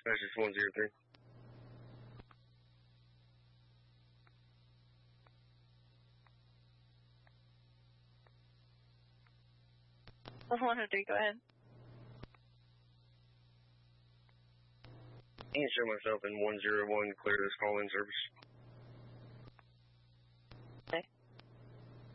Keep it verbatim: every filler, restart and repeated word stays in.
dispatch is one zero three. one oh three, go ahead. I can show myself in one zero one, clear this call-in service.